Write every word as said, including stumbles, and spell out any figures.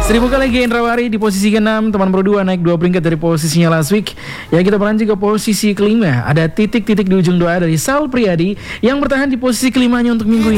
Seribu kali lagi Indrawari di posisi keenam, teman berdua naik dua peringkat dari posisinya last week. Yang kita beranjak ke posisi kelima, ada titik-titik di ujung doa dari Sal Priadi yang bertahan di posisi kelimanya untuk minggu ini.